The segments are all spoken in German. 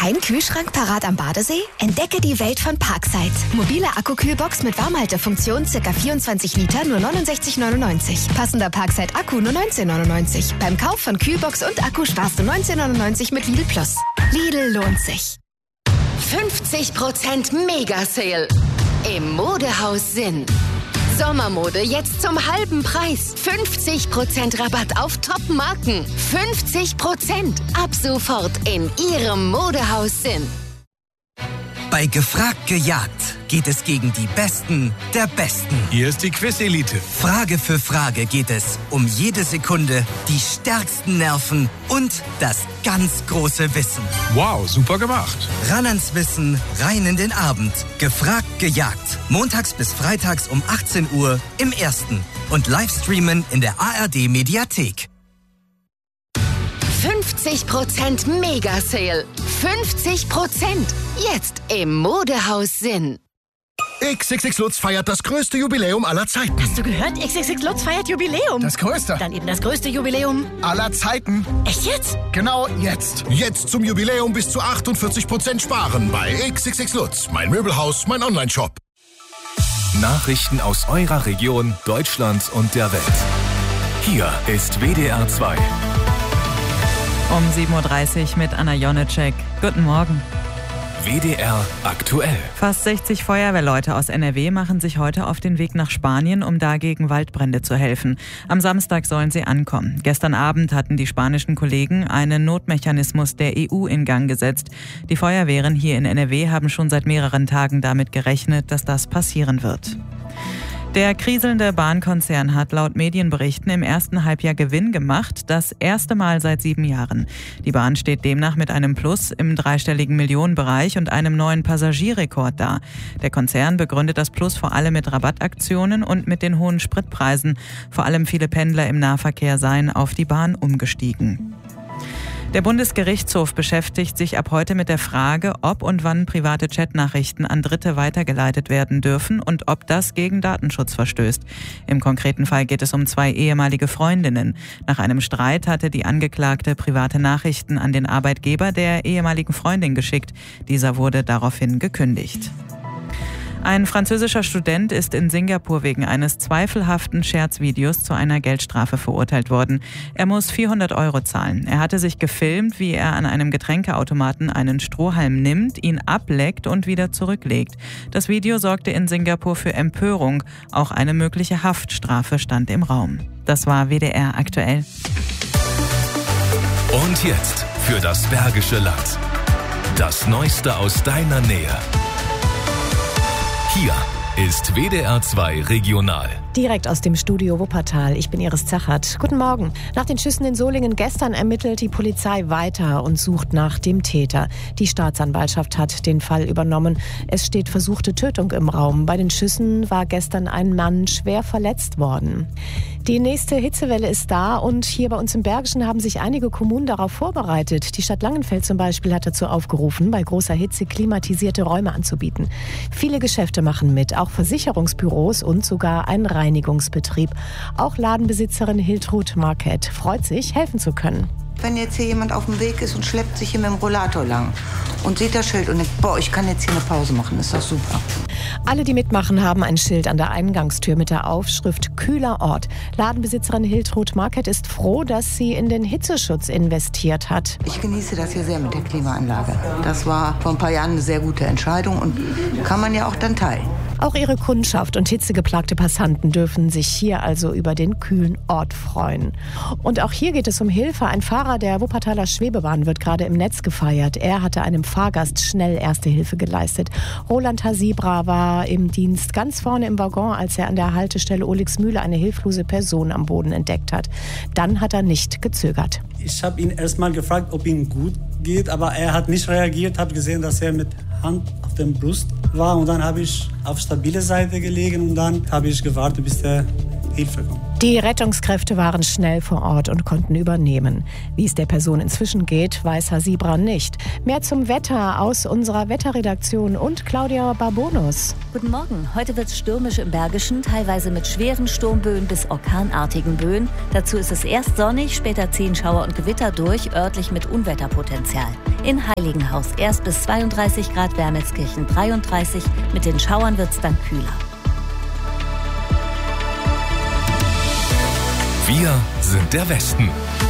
Kein Kühlschrank parat am Badesee? Entdecke die Welt von Parkside. Mobile Akkukühlbox mit Warmhaltefunktion, ca. 24 Liter, nur 69,99. Passender Parkside-Akku nur 19,99. Beim Kauf von Kühlbox und Akku sparst du 19,99 mit Lidl Plus. Lidl lohnt sich. 50% Mega-Sale im Modehaus Sinn. Sommermode jetzt zum halben Preis. 50% Rabatt auf Top-Marken. 50% ab sofort in Ihrem Modehaus Sinn. Bei Gefragt gejagt geht es gegen die Besten der Besten. Hier ist die Quiz-Elite. Frage für Frage geht es um jede Sekunde, die stärksten Nerven und das ganz große Wissen. Wow, super gemacht. Ran ans Wissen, rein in den Abend. Gefragt gejagt. Montags bis freitags um 18 Uhr im Ersten. Und Livestreamen in der ARD-Mediathek. 50% Mega-Sale. 50%. Jetzt im Modehaus Sinn. XXX Lutz feiert das größte Jubiläum aller Zeiten. Hast du gehört? XXX Lutz feiert Jubiläum. Das größte. Dann eben das größte Jubiläum aller Zeiten. Echt jetzt? Genau jetzt. Jetzt zum Jubiläum bis zu 48% sparen bei XXX Lutz. Mein Möbelhaus, mein Onlineshop. Nachrichten aus eurer Region, Deutschland und der Welt. Hier ist WDR 2. Um 7.30 Uhr mit Anna Jonitschek. Guten Morgen. WDR aktuell. Fast 60 Feuerwehrleute aus NRW machen sich heute auf den Weg nach Spanien, um da gegen Waldbrände zu helfen. Am Samstag sollen sie ankommen. Gestern Abend hatten die spanischen Kollegen einen Notmechanismus der EU in Gang gesetzt. Die Feuerwehren hier in NRW haben schon seit mehreren Tagen damit gerechnet, dass das passieren wird. Der kriselnde Bahnkonzern hat laut Medienberichten im ersten Halbjahr Gewinn gemacht, das erste Mal seit 7 Jahren. Die Bahn steht demnach mit einem Plus im dreistelligen Millionenbereich und einem neuen Passagierrekord da. Der Konzern begründet das Plus vor allem mit Rabattaktionen und mit den hohen Spritpreisen. Vor allem viele Pendler im Nahverkehr seien auf die Bahn umgestiegen. Der Bundesgerichtshof beschäftigt sich ab heute mit der Frage, ob und wann private Chatnachrichten an Dritte weitergeleitet werden dürfen und ob das gegen Datenschutz verstößt. Im konkreten Fall geht es um 2 ehemalige Freundinnen. Nach einem Streit hatte die Angeklagte private Nachrichten an den Arbeitgeber der ehemaligen Freundin geschickt. Dieser wurde daraufhin gekündigt. Ein französischer Student ist in Singapur wegen eines zweifelhaften Scherzvideos zu einer Geldstrafe verurteilt worden. Er muss 400 € zahlen. Er hatte sich gefilmt, wie er an einem Getränkeautomaten einen Strohhalm nimmt, ihn ableckt und wieder zurücklegt. Das Video sorgte in Singapur für Empörung. Auch eine mögliche Haftstrafe stand im Raum. Das war WDR aktuell. Und jetzt für das Bergische Land. Das Neueste aus deiner Nähe. Hier ist WDR 2 Regional. Direkt aus dem Studio Wuppertal. Ich bin Iris Zachert. Guten Morgen. Nach den Schüssen in Solingen gestern ermittelt die Polizei weiter und sucht nach dem Täter. Die Staatsanwaltschaft hat den Fall übernommen. Es steht versuchte Tötung im Raum. Bei den Schüssen war gestern ein Mann schwer verletzt worden. Die nächste Hitzewelle ist da und hier bei uns im Bergischen haben sich einige Kommunen darauf vorbereitet. Die Stadt Langenfeld zum Beispiel hat dazu aufgerufen, bei großer Hitze klimatisierte Räume anzubieten. Viele Geschäfte machen mit, auch Versicherungsbüros und sogar ein Reinigungsbetrieb. Auch Ladenbesitzerin Hiltrud Marquette freut sich, helfen zu können. Wenn jetzt hier jemand auf dem Weg ist und schleppt sich hier mit dem Rollator lang und sieht das Schild und denkt, boah, ich kann jetzt hier eine Pause machen, ist doch super. Alle, die mitmachen, haben ein Schild an der Eingangstür mit der Aufschrift Kühler Ort. Ladenbesitzerin Hiltrud Marquette ist froh, dass sie in den Hitzeschutz investiert hat. Ich genieße das hier sehr mit der Klimaanlage. Das war vor ein paar Jahren eine sehr gute Entscheidung und kann man ja auch dann teilen. Auch ihre Kundschaft und hitzegeplagte Passanten dürfen sich hier also über den kühlen Ort freuen. Und auch hier geht es um Hilfe. Ein Fahrer der Wuppertaler Schwebebahn wird gerade im Netz gefeiert. Er hatte einem Fahrgast schnell Erste Hilfe geleistet. Roland Hasibra war im Dienst ganz vorne im Waggon, als er an der Haltestelle Olixmühle eine hilflose Person am Boden entdeckt hat. Dann hat er nicht gezögert. Ich habe ihn erst mal gefragt, ob ihm gut geht, aber er hat nicht reagiert. Habe gesehen, dass er mit Hand auf der Brust war und dann habe ich auf stabile Seite gelegen und dann habe ich gewartet, bis er Hilfe kommt. Die Rettungskräfte waren schnell vor Ort und konnten übernehmen. Wie es der Person inzwischen geht, weiß Hasibra nicht. Mehr zum Wetter aus unserer Wetterredaktion und Claudia Barbonus. Guten Morgen. Heute wird es stürmisch im Bergischen, teilweise mit schweren Sturmböen bis orkanartigen Böen. Dazu ist es erst sonnig, später ziehen Schauer und Gewitter durch, örtlich mit Unwetterpotenzial. In Heiligenhaus erst bis 32 Grad, Wermelskirchen 33. Mit den Schauern wird es dann kühler. Wir sind der Westen.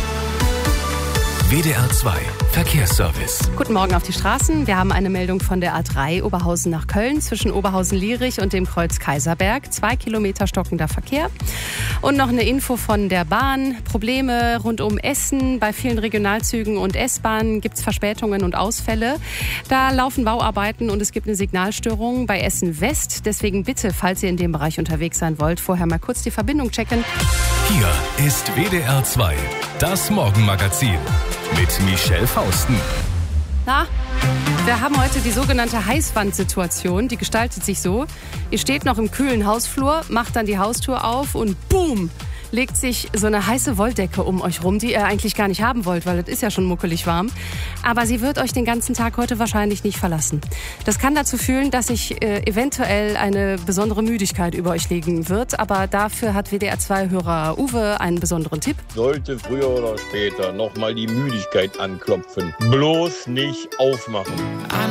WDR 2 Verkehrsservice. Guten Morgen auf die Straßen. Wir haben eine Meldung von der A3 Oberhausen nach Köln zwischen Oberhausen-Lierich und dem Kreuz Kaiserberg. 2 Kilometer stockender Verkehr. Und noch eine Info von der Bahn. Probleme rund um Essen. Bei vielen Regionalzügen und S-Bahnen gibt es Verspätungen und Ausfälle. Da laufen Bauarbeiten und es gibt eine Signalstörung bei Essen West. Deswegen bitte, falls ihr in dem Bereich unterwegs sein wollt, vorher mal kurz die Verbindung checken. Hier ist WDR 2, das Morgenmagazin mit Michelle Fausten. Na, wir haben heute die sogenannte Heißwandsituation. Die gestaltet sich so: Ihr steht noch im kühlen Hausflur, macht dann die Haustür auf und boom, legt sich so eine heiße Wolldecke um euch rum, die ihr eigentlich gar nicht haben wollt, weil es ist ja schon muckelig warm. Aber sie wird euch den ganzen Tag heute wahrscheinlich nicht verlassen. Das kann dazu führen, dass sich eventuell eine besondere Müdigkeit über euch legen wird. Aber dafür hat WDR2-Hörer Uwe einen besonderen Tipp. Sollte früher oder später nochmal die Müdigkeit anklopfen, bloß nicht aufmachen.